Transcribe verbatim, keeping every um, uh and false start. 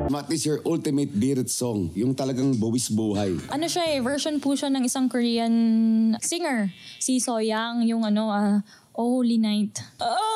What is your ultimate bearded song? Yung talagang buwis buhay. Ano siya eh, version po siya ng isang Korean singer. Si Soyang, yung ano, ah, Oh Holy Night. Oh